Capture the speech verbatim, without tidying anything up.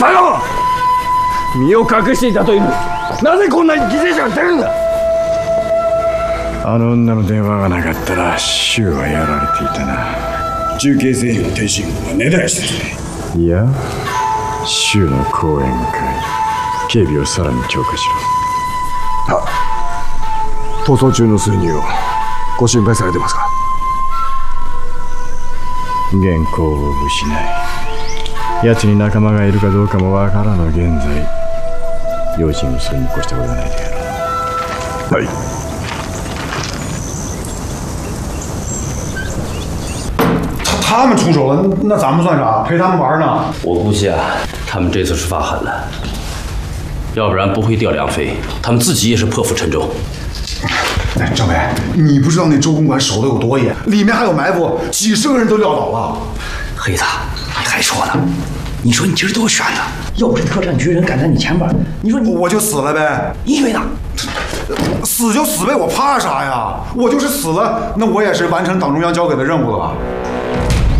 バカ者！身を隠していたというのに、なぜこんなに犠牲者が出るんだ。 あの女の電話がなかったら柊はやられていたな。 中継製品の停止軍が根絶やしてるね。 いや、柊の講演会、警備をさらに強化しろ。 は逃走中の数人をご心配されてますか。 原稿を失い、奴に仲間がいるかどうかもわからぬ現在、用心をするに越したことはないであろう。 はい。 他们出手了，那咱们算啥？陪他们玩呢？ 我估计啊，他们这次是发狠了，要不然不会调梁飞，他们自己也是破釜沉舟。 哎，政委，你不知道那周公馆守的有多严，里面还有埋伏，几十个人都撂倒了。 黑子，你还说呢？你说你今儿多悬呢？要不是特战局人赶在你前边，你说你我就死了呗。 你以为呢？ 死就死呗，我怕啥呀？我就是死了，那我也是完成党中央交给的任务了吧？